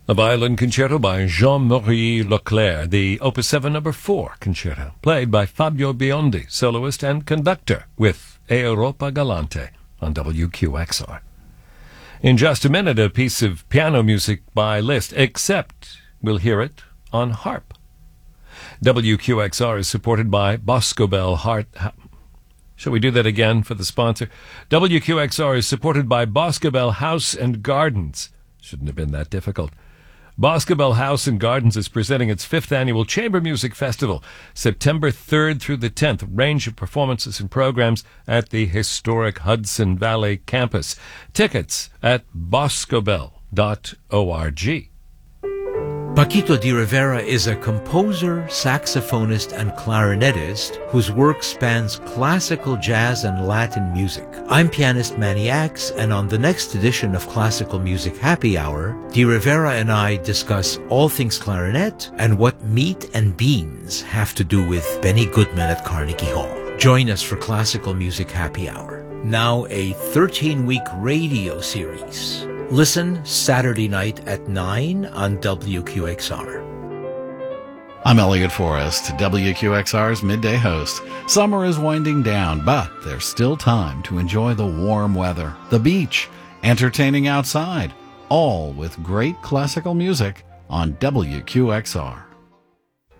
A violin concerto by Jean-Marie Leclerc, the Opus 7 No. 4 concerto, played by Fabio Biondi, soloist and conductor, with Europa Galante on WQXR. In just a minute, a piece of piano music by Liszt, except we'll hear it on harp. WQXR is supported by Boscobel Harp. Shall we do that again for the sponsor? WQXR is supported by Boscobel House and Gardens. Shouldn't have been that difficult. Boscobel House and Gardens is presenting its 5th annual Chamber Music Festival, September 3rd through the 10th. Range of performances and programs at the historic Hudson Valley campus. Tickets at boscobel.org. Paquito de Rivera is a composer, saxophonist, and clarinetist whose work spans classical, jazz, and Latin music. I'm pianist Manny Axe, and on the next edition of Classical Music Happy Hour, de Rivera and I discuss all things clarinet and what meat and beans have to do with Benny Goodman at Carnegie Hall. Join us for Classical Music Happy Hour, now a 13-week radio series. Listen Saturday night at 9 on WQXR. I'm Elliot Forrest, WQXR's midday host. Summer is winding down, but there's still time to enjoy the warm weather, the beach, entertaining outside, all with great classical music on WQXR.